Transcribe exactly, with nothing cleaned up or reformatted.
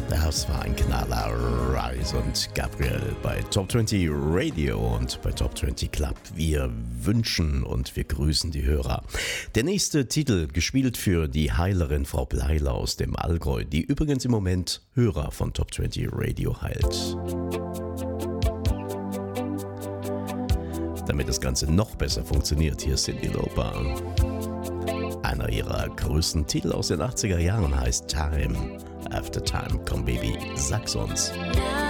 Das war ein Knaller. Rise und Gabriel bei Top zwanzig Radio und bei Top zwanzig Club. Wir wünschen und wir grüßen die Hörer. Der nächste Titel, gespielt für die Heilerin Frau Bleiler aus dem Allgäu, die übrigens im Moment Hörer von Top zwanzig Radio heilt. Damit das Ganze noch besser funktioniert, hier ist Cyndi Lauper. Einer ihrer größten Titel aus den achtziger Jahren heißt Time After Time. Komm Baby, sag's uns.